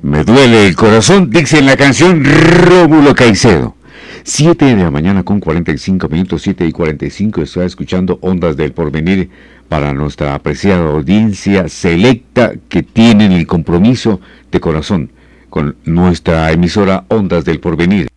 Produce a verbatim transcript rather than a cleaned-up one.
Me duele el corazón, dice en la canción Rómulo Caicedo. siete de la mañana con cuarenta y cinco minutos, siete y cuarenta y cinco, está escuchando Ondas del Porvenir para nuestra apreciada audiencia selecta que tienen el compromiso de corazón con nuestra emisora Ondas del Porvenir.